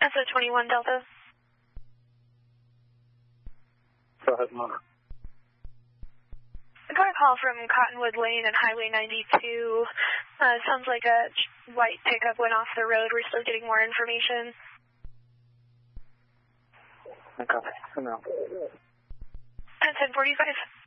SO21 Delta. Go ahead, Mona. I got a call from Cottonwood Lane and Highway 92. Sounds like a white pickup went off the road. We're still getting more information. Okay, no. At 10:45.